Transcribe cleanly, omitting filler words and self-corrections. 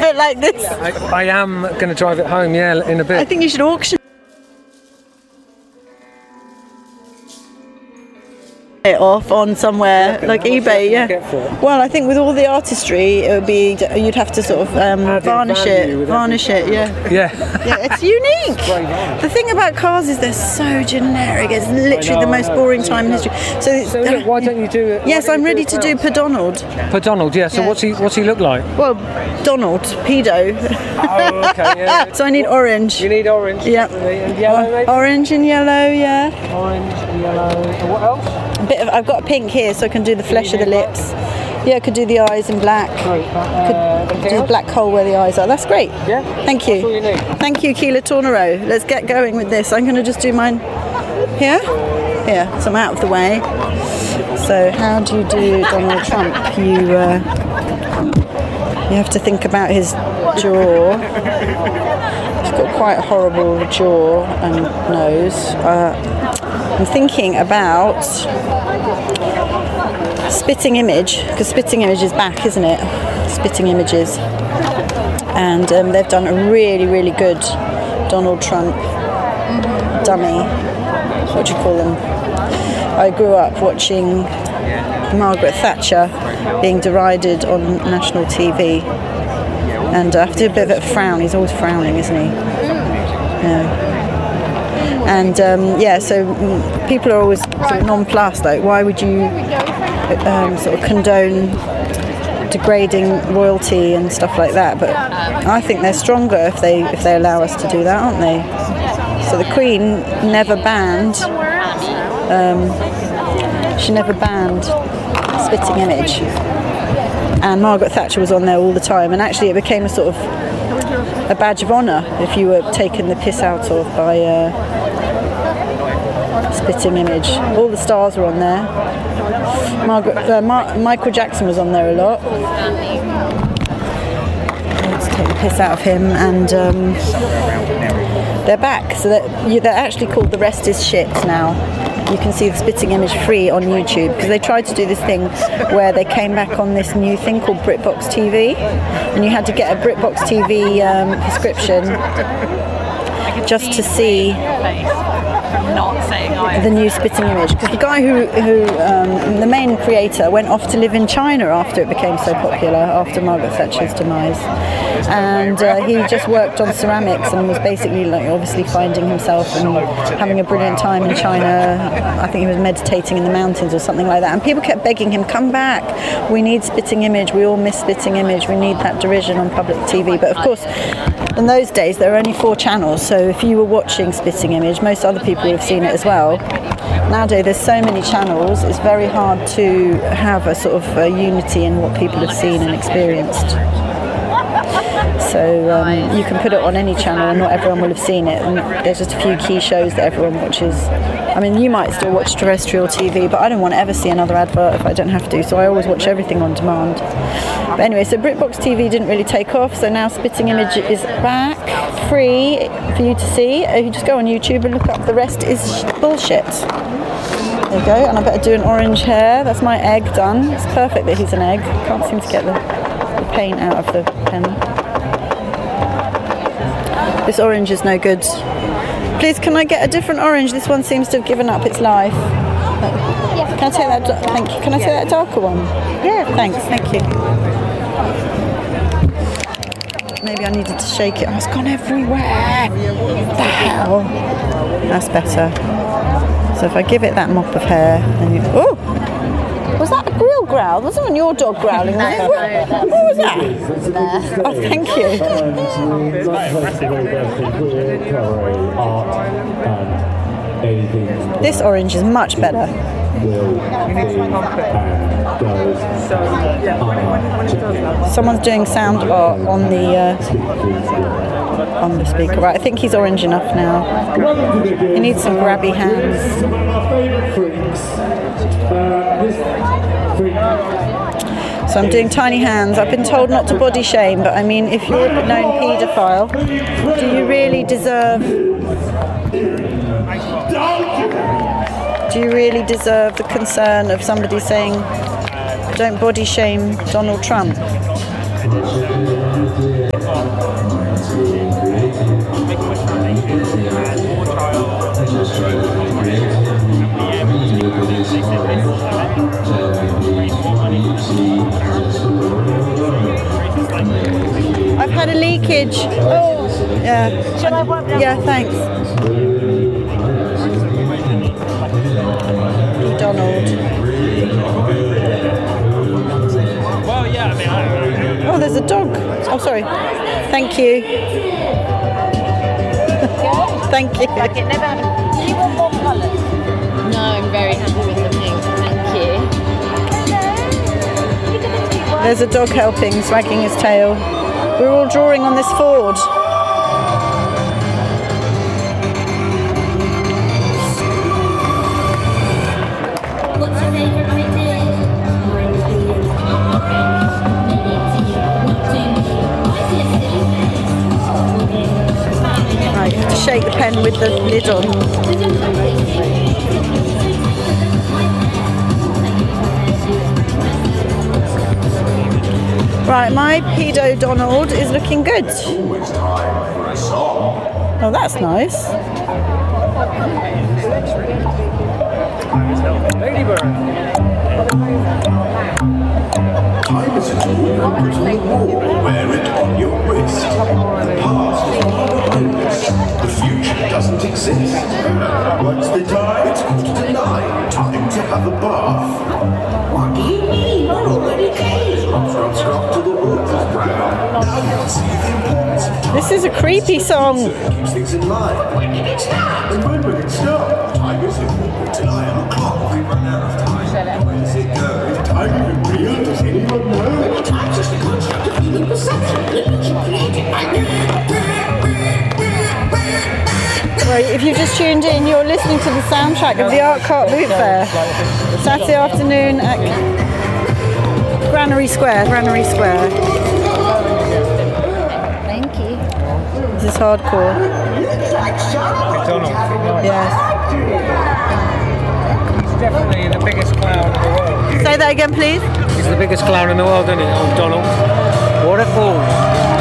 it like this? I am going to drive it home, yeah, in a bit. I think you should auction it off on somewhere like eBay. Yeah. Well, I think with all the artistry, it would be you'd have to sort of varnish it. Yeah. Yeah, it's unique. The thing about cars is they're so generic. It's literally the most boring time in history. So look, why don't you do it? Yes, I'm ready to do Per Donald. Per Donald, yeah. So Yeah. what's he look like? Well, Donald, pedo. Oh, okay. Yeah. So I need orange. You need orange. Yeah. And yellow, maybe? Orange and yellow, yeah. Orange, yellow. And what else? I've got a pink here, so I can do the flesh of the lips. Yeah, I could do the eyes in black. Could do the black hole where the eyes are. That's great. Yeah. Thank you. That's all you need. Thank you, Keela Tornero. Let's get going with this. I'm going to just do mine here. Here, so I'm out of the way. So how do you do Donald Trump? You have to think about his jaw. He's got quite a horrible jaw and nose. I'm thinking about Spitting Image, because Spitting Image is back, isn't it? Spitting Images. And they've done a really, really good Donald Trump dummy. What do you call them? I grew up watching Margaret Thatcher being derided on national TV. And I have to do a bit of a frown. He's always frowning, isn't he? Yeah. And so people are always sort of nonplussed, like, why would you sort of condone degrading royalty and stuff like that? But I think they're stronger if they allow us to do that, aren't they? So the Queen never banned Spitting Image, and Margaret Thatcher was on there all the time, and actually it became a sort of a badge of honour if you were taken the piss out of by Spitting Image. All the stars were on there. Michael Jackson was on there a lot. Let's take the piss out of him, and they're back. So they're actually called The Rest Is Shit now. You can see the Spitting Image free on YouTube, because they tried to do this thing where they came back on this new thing called BritBox TV, and you had to get a BritBox TV prescription just to see the new Spitting Image, because the guy who the main creator went off to live in China after it became so popular, after Margaret Thatcher's demise, and he just worked on ceramics and was basically like obviously finding himself and having a brilliant time in China. I think he was meditating in the mountains or something like that, and people kept begging him, come back, we need Spitting Image, we all miss Spitting Image, we need that derision on public TV. But of course in those days there were only 4 channels, so if you were watching Spitting Image, most other people would have seen it as well. Nowadays there's so many channels, it's very hard to have a sort of unity in what people have seen and experienced. So you can put it on any channel and not everyone will have seen it, and there's just a few key shows that everyone watches. I mean, you might still watch terrestrial TV, but I don't want to ever see another advert if I don't have to, so I always watch everything on demand. But anyway, so BritBox TV didn't really take off, so now Spitting Image is back, free for you to see. You just go on YouTube and look up The Rest Is Bullshit. There you go, and I better do an orange hair. That's my egg done. It's perfect that he's an egg. Can't seem to get the paint out of the pen. This orange is no good. Please, can I get a different orange? This one seems to have given up its life. Can I take that? Thank you. Can I take that darker one? Yeah. Thanks. Thank you. Maybe I needed to shake it. Oh, it's gone everywhere. What the hell? That's better. So if I give it that mop of hair, then you. Oh! Was that a grill growl? That wasn't your dog growling, was it? What was that? Oh, thank you. This orange is much better. Someone's doing sound art on the speaker. Right, I think he's orange enough now. He needs some grabby hands. So I'm doing tiny hands. I've been told not to body shame, but I mean, if you're a known paedophile, do you really deserve the concern of somebody saying, don't body shame Donald Trump? I've had a leakage. Oh, yeah. Shall I wipe that? Yeah, thanks. Donald. Well, yeah, I mean, Oh, there's a dog. Oh, sorry. Thank you. Thank you. Like it never happened. Do you want more colours? No, I'm very happy with the pink. Thank you. Look at the cute one. There's a dog helping, wagging his tail. We're all drawing on this Ford. What's your favorite idea? Right, you have to shake the pen with the lid on. Right, my pedo Donald is looking good. Oh, that's nice. Ladybird. Time is a tool you put on the wall, wear it on your wrist. The past is far behind us. The future doesn't exist. What's the time? It's 9:45. Time to have a bath. What do you mean? I already came. Scrub, scrub till the water's brown. Now you'll see the importance of time. This is a creepy song. It keeps things in line. When did it start? And when will it stop? Time is important till I am a clock. We run out of time. Where does it go? Is time even real? Does anyone know? Time's just a construct of human perception. It was created by Right, if you've just tuned in, you're listening to the soundtrack of the Art Cart Boot Fair. Saturday afternoon at Granary Square. Granary Square. Thank you. This is hardcore. McDonald. Yes. He's definitely the biggest clown in the world. Say that again, please. He's the biggest clown in the world, isn't he? Old Donald. What a fool.